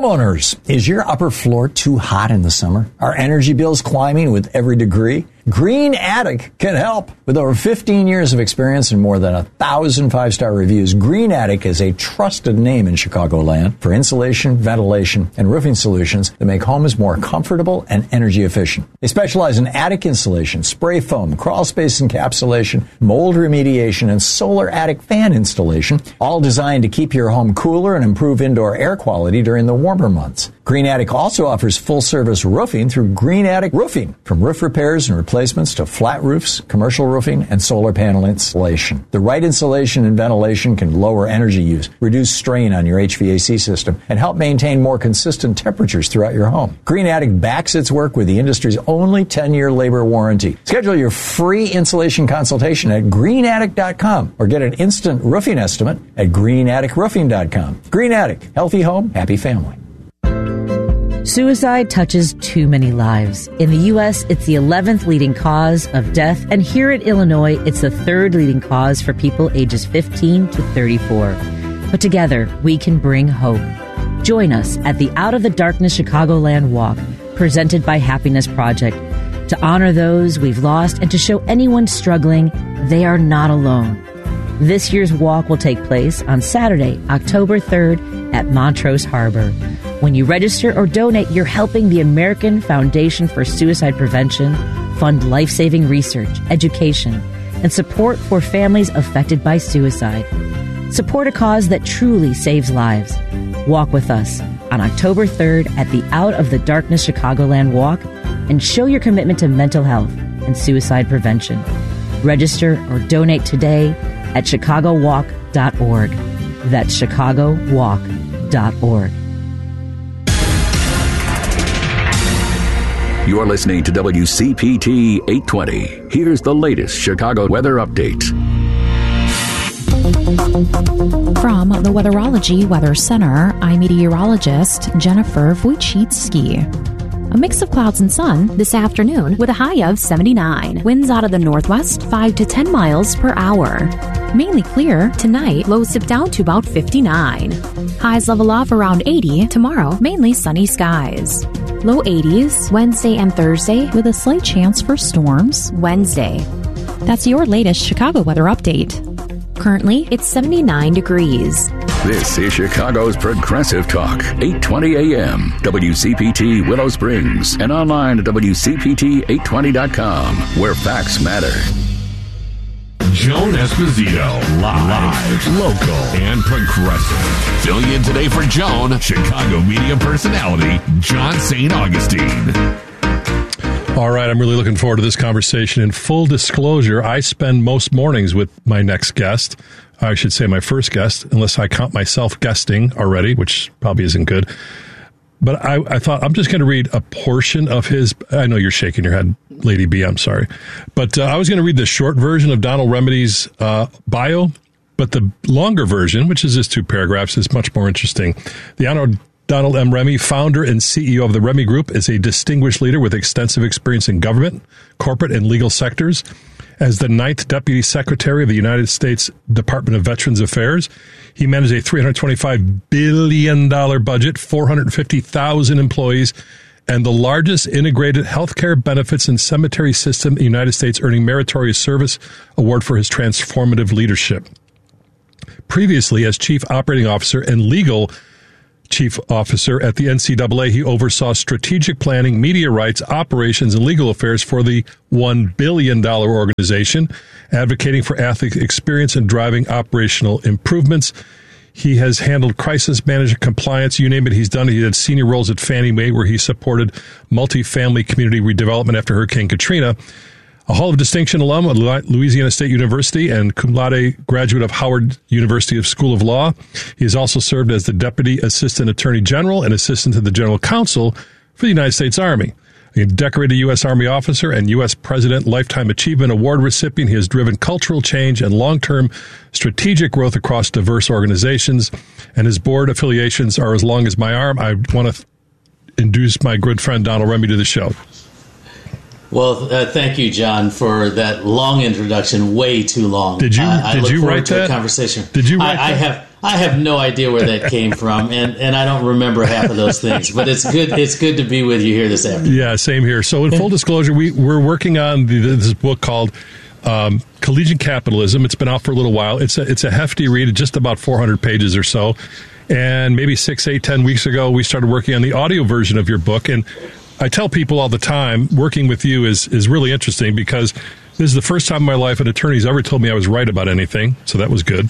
Homeowners, is your upper floor too hot in the summer? Are energy bills climbing with every degree? Green Attic can help. With over 15 years of experience and more than 1,000 five-star reviews, Green Attic is a trusted name in Chicagoland for insulation, ventilation, and roofing solutions that make homes more comfortable and energy efficient. They specialize in attic insulation, spray foam, crawl space encapsulation, mold remediation, and solar attic fan installation, all designed to keep your home cooler and improve indoor air quality during the warmer months. Green Attic also offers full-service roofing through Green Attic Roofing, from roof repairs and replacements to flat roofs, commercial roofing, and solar panel installation. The right insulation and ventilation can lower energy use, reduce strain on your HVAC system, and help maintain more consistent temperatures throughout your home. Green Attic backs its work with the industry's only 10-year labor warranty. Schedule your free insulation consultation at greenattic.com or get an instant roofing estimate at greenatticroofing.com. Green Attic, healthy home, happy family. Suicide touches too many lives. In the U.S., it's the 11th leading cause of death, and here in Illinois, it's the 3rd leading cause for people ages 15 to 34. But together, we can bring hope. Join us at the Out of the Darkness Chicagoland Walk, presented by Happiness Project, to honor those we've lost and to show anyone struggling they are not alone. This year's walk will take place on Saturday, October 3rd at Montrose Harbor. When you register or donate, you're helping the American Foundation for Suicide Prevention fund life-saving research, education, and support for families affected by suicide. Support a cause that truly saves lives. Walk with us on October 3rd at the Out of the Darkness Chicagoland Walk and show your commitment to mental health and suicide prevention. Register or donate today at chicagowalk.org. That's chicagowalk.org. You're listening to WCPT 820. Here's the latest Chicago weather update. From the Weatherology Weather Center, I'm meteorologist Jennifer Wojcicki. A mix of clouds and sun this afternoon with a high of 79. Winds out of the northwest 5 to 10 miles per hour. Mainly clear tonight, lows dip down to about 59. Highs level off around 80. Tomorrow, mainly sunny skies. Low 80s Wednesday and Thursday with a slight chance for storms Wednesday. That's your latest Chicago weather update. Currently, it's 79 degrees. This is Chicago's Progressive Talk, 820 AM, WCPT Willow Springs, and online at WCPT820.com, where facts matter. Joan Esposito, live, local, and progressive. Filling in today for Joan, Chicago media personality, John St. Augustine. All right, I'm really looking forward to this conversation. In full disclosure, I spend most mornings with my next guest. I should say my first guest, unless I count myself guesting already, which probably isn't good. But I thought I'm just going to read a portion of his. I know you're shaking your head, Lady B. I'm sorry. But I was going to read the short version of Donald Remedy's bio, but the longer version, which is just 2 paragraphs, is much more interesting. The Honorable Donald M. Remy, founder and CEO of the Remy Group, is a distinguished leader with extensive experience in government, corporate, and legal sectors. As the 9th Deputy Secretary of the United States Department of Veterans Affairs, he managed a $325 billion budget, 450,000 employees, and the largest integrated healthcare benefits and cemetery system in the United States, earning Meritorious Service Award for his transformative leadership. Previously, as Chief Operating Officer and Legal Chief Officer at the NCAA, he oversaw strategic planning, media rights, operations, and legal affairs for the $1 billion organization, advocating for athlete experience and driving operational improvements. He has handled crisis management, compliance, you name it, he's done it. He had senior roles at Fannie Mae, where he supported multifamily community redevelopment after Hurricane Katrina. A Hall of Distinction alum of Louisiana State University and cum laude graduate of Howard University School of Law. He has also served as the Deputy Assistant Attorney General and Assistant to the General Counsel for the United States Army. A decorated U.S. Army officer and U.S. President Lifetime Achievement Award recipient, he has driven cultural change and long-term strategic growth across diverse organizations, and his board affiliations are as long as my arm. I want to introduce my good friend Donald Remy to the show. Well, thank you, John, for that long introduction. Way too long. Did you I look did you forward write to that a conversation? Did you write that? I have no idea where that came from, and I don't remember half of those things. But it's good to be with you here this afternoon. Yeah, same here. So in full disclosure, we're working on this book called Collegiate Capitalism. It's been out for a little while. It's a hefty read, just about 400 pages or so. And maybe 6, 8, 10 weeks ago, we started working on the audio version of your book. And I tell people all the time, working with you is really interesting because this is the first time in my life an attorney's ever told me I was right about anything. So that was good.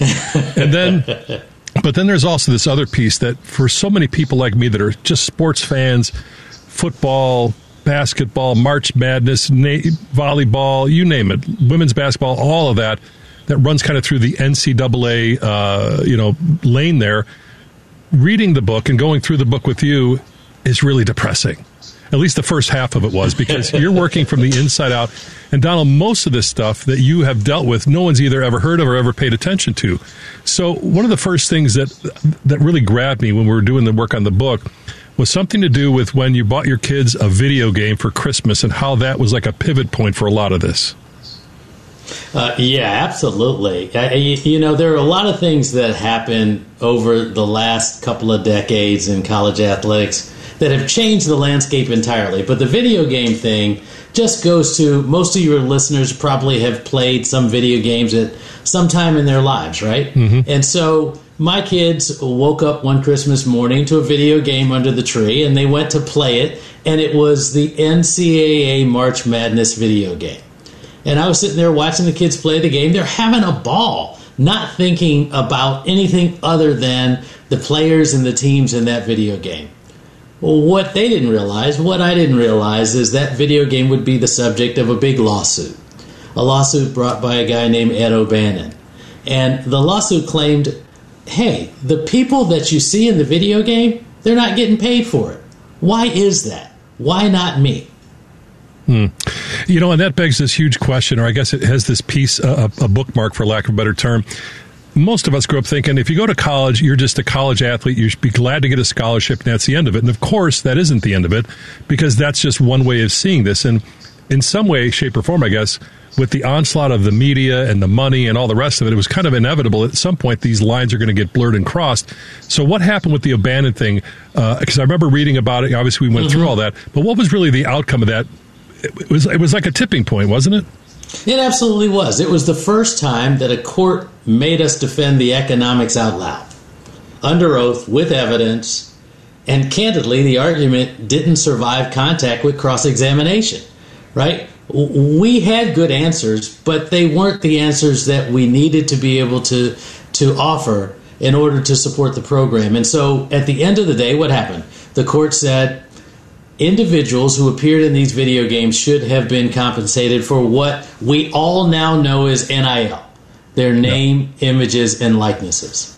But then there's also this other piece that for so many people like me that are just sports fans, football, basketball, March Madness, volleyball, you name it, women's basketball, all of that runs kind of through the NCAA, lane there. Reading the book and going through the book with you is really depressing. At least the first half of it was, because you're working from the inside out. And Donald, most of this stuff that you have dealt with, no one's either ever heard of or ever paid attention to. So one of the first things that really grabbed me when we were doing the work on the book was something to do with when you bought your kids a video game for Christmas and how that was like a pivot point for a lot of this. Yeah, absolutely. There are a lot of things that happen over the last couple of decades in college athletics that have changed the landscape entirely. But the video game thing just goes to, most of your listeners probably have played some video games at some time in their lives, right? Mm-hmm. And so my kids woke up one Christmas morning to a video game under the tree, and they went to play it, and it was the NCAA March Madness video game. And I was sitting there watching the kids play the game. They're having a ball, not thinking about anything other than the players and the teams in that video game. Well, what I didn't realize is that video game would be the subject of a big lawsuit. A lawsuit brought by a guy named Ed O'Bannon. And the lawsuit claimed, hey, the people that you see in the video game, they're not getting paid for it. Why is that? Why not me? And that begs this huge question, or I guess it has this piece, a bookmark for lack of a better term. Most of us grew up thinking if you go to college, you're just a college athlete. You should be glad to get a scholarship, and that's the end of it. And of course, that isn't the end of it, because that's just one way of seeing this. And in some way, shape, or form, I guess, with the onslaught of the media and the money and all the rest of it, it was kind of inevitable. At some point, these lines are going to get blurred and crossed. So what happened with the O'Bannon thing? Because I remember reading about it. Obviously, we went through all that. But what was really the outcome of that? It was like a tipping point, wasn't it? It absolutely was. It was the first time that a court made us defend the economics out loud, under oath, with evidence, and candidly, the argument didn't survive contact with cross-examination, right? We had good answers, but they weren't the answers that we needed to be able to offer in order to support the program. And so at the end of the day, what happened? The court said, individuals who appeared in these video games should have been compensated for what we all now know as NIL, their name, images, and likenesses.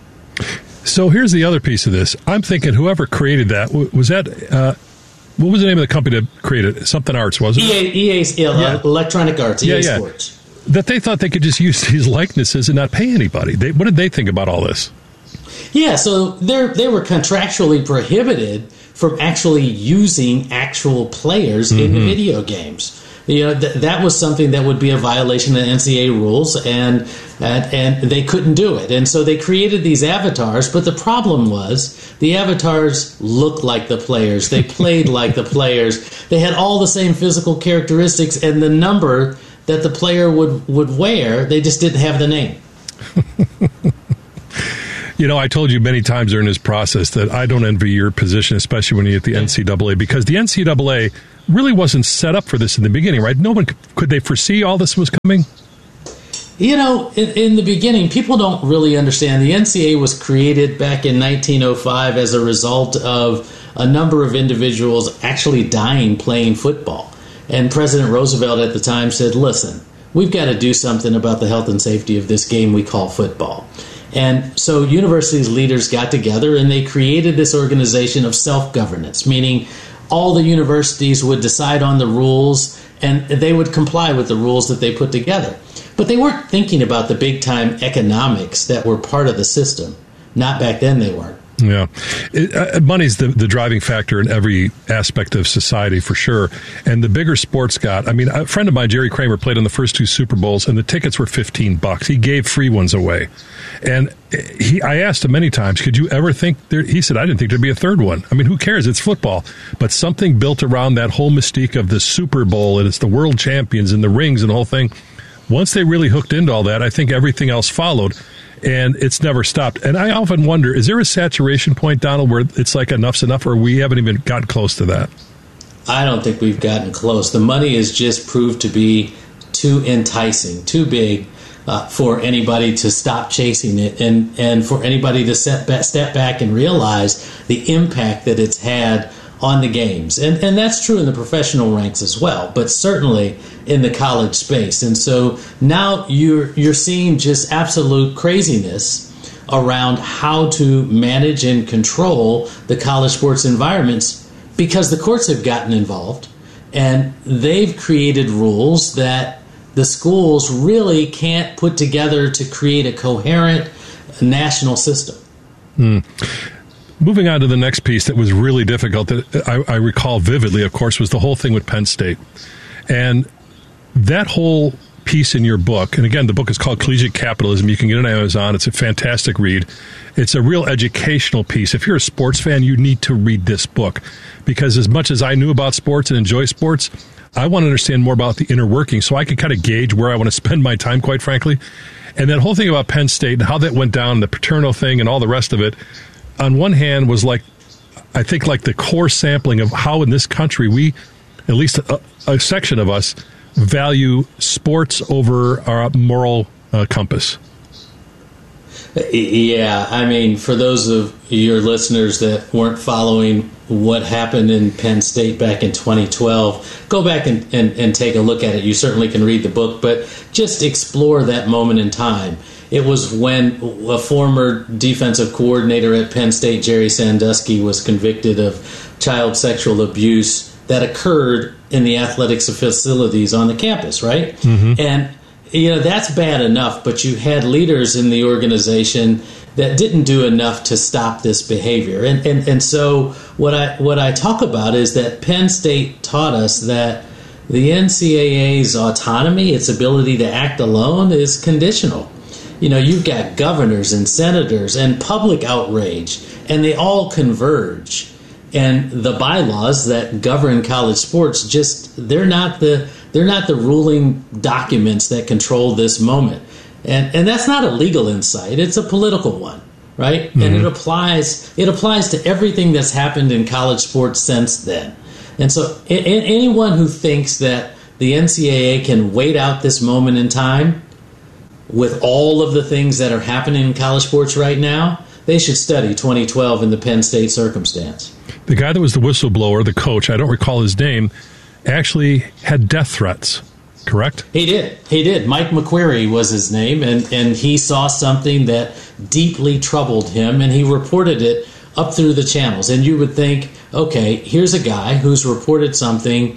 So here's the other piece of this. I'm thinking whoever created that, was that, what was the name of the company that created it? Something Arts, wasn't it? EA Electronic Arts, EA Sports. That they thought they could just use these likenesses and not pay anybody. What did they think about all this? Yeah, so they were contractually prohibited from actually using actual players in the video games. That was something that would be a violation of NCAA rules, and they couldn't do it. And so they created these avatars, but the problem was the avatars looked like the players. They played like the players. They had all the same physical characteristics, and the number that the player would wear, they just didn't have the name. I told you many times during this process that I don't envy your position, especially when you're at the NCAA, because the NCAA really wasn't set up for this in the beginning, right? No one could they foresee all this was coming? In the beginning, people don't really understand. The NCAA was created back in 1905 as a result of a number of individuals actually dying playing football. And President Roosevelt at the time said, listen, we've got to do something about the health and safety of this game we call football. And so universities leaders got together and they created this organization of self-governance, meaning all the universities would decide on the rules and they would comply with the rules that they put together. But they weren't thinking about the big-time economics that were part of the system. Not back then they weren't. Yeah. Money's the driving factor in every aspect of society, for sure. And the bigger sports got, I mean, a friend of mine, Jerry Kramer, played on the first 2 Super Bowls, and the tickets were $15. He gave free ones away. And I asked him many times, could you ever think there? He said, I didn't think there'd be a third one. I mean, who cares? It's football. But something built around that whole mystique of the Super Bowl, and it's the world champions and the rings and the whole thing. Once they really hooked into all that, I think everything else followed. And it's never stopped. And I often wonder, is there a saturation point, Donald, where it's like enough's enough, or we haven't even gotten close to that? I don't think we've gotten close. The money has just proved to be too enticing, too big for anybody to stop chasing it, and for anybody to step back and realize the impact that it's had on the games. And that's true in the professional ranks as well, but certainly in the college space. And so now you're seeing just absolute craziness around how to manage and control the college sports environments, because the courts have gotten involved and they've created rules that the schools really can't put together to create a coherent national system. Moving on to the next piece that was really difficult, that I recall vividly, of course, was the whole thing with Penn State. And that whole piece in your book, and again, the book is called Collegiate Capitalism. You can get it on Amazon. It's a fantastic read. It's a real educational piece. If you're a sports fan, you need to read this book, because as much as I knew about sports and enjoy sports, I want to understand more about the inner working so I can kind of gauge where I want to spend my time, quite frankly. And that whole thing about Penn State and how that went down, the Paterno thing and all the rest of it, on one hand was like, I think like the core sampling of how in this country we, at least a section of us, value sports over our moral compass. Yeah, I mean, for those of your listeners that weren't following what happened in Penn State back in 2012, go back and take a look at it. You certainly can read the book, but just explore that moment in time. It was when a former defensive coordinator at Penn State, Jerry Sandusky, was convicted of child sexual abuse that occurred in the athletics facilities on the campus, right? Mm-hmm. And, you know, that's bad enough, but you had leaders in the organization that didn't do enough to stop this behavior. And so what I talk about is that Penn State taught us that the NCAA's autonomy, its ability to act alone, is conditional. You know, you've got governors and senators and public outrage, and they all converge. And the bylaws that govern college sports, they're not the ruling documents that control this moment. And that's not a legal insight, it's a political one, right? Mm-hmm. And it applies to everything that's happened in college sports since then. And so anyone who thinks that the NCAA can wait out this moment in time with all of the things that are happening in college sports right now, they should study 2012 in the Penn State circumstance. The guy that was the whistleblower, the coach, I don't recall his name, actually had death threats, correct? He did. Mike McQuarrie was his name, and he saw something that deeply troubled him, and he reported it up through the channels. And you would think, okay, here's a guy who's reported something,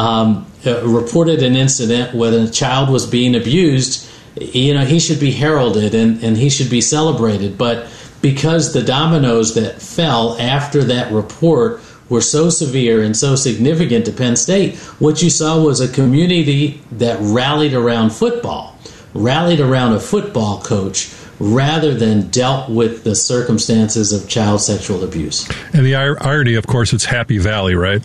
reported an incident where a child was being abused. You know, he should be heralded and he should be celebrated. But because the dominoes that fell after that report were so severe and so significant to Penn State, what you saw was a community that rallied around football, rallied around a football coach, rather than dealt with the circumstances of child sexual abuse. And the irony, of course, it's Happy Valley, right?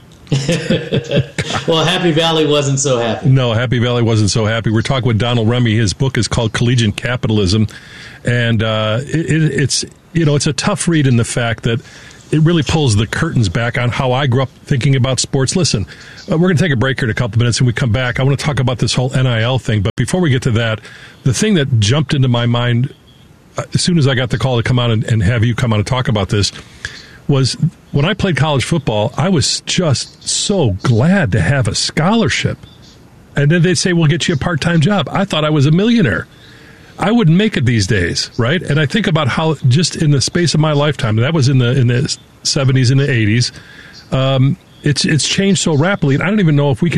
Well, Happy Valley wasn't so happy. No, Happy Valley wasn't so happy. We're talking with Donald Remy. His book is called Collegiate Capitalism, and it's a tough read in the fact that it really pulls the curtains back on how I grew up thinking about sports. Listen, we're going to take a break here in a couple minutes, and we come back. I want to talk about this whole NIL thing, but before we get to that, the thing that jumped into my mind as soon as I got the call to come out and have you come on and talk about this was when I played college football, I was just so glad to have a scholarship. And then they'd say, we'll get you a part-time job. I thought I was a millionaire. I wouldn't make it these days, right? And I think about how just in the space of my lifetime, that was in the 70s and the 80s, it's changed so rapidly. And I don't even know if we can